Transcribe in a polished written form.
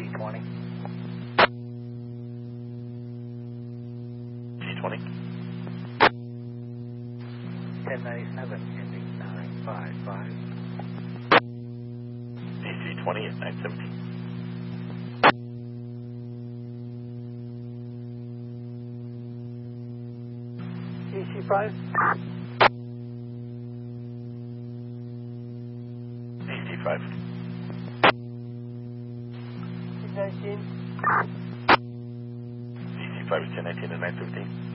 DC-20. DC-20. 1097, ending 955. DC-20 at 917. DC-5. DC-5. 1019. DC-5 is 1019 and 917.